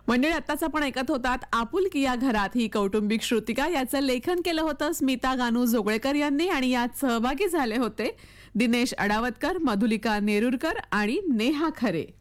मंडळी आत्ताच आपण ऐकत होतात आपुलकी या घरात ही कौटुंबिक श्रुतिका याचं लेखन केलं होतं स्मिता गानू जोगळेकर यांनी आणि यात सहभागी झाले होते दिनेश अडावतकर, मधुलिका नेरुरकर आणि नेहा खरे.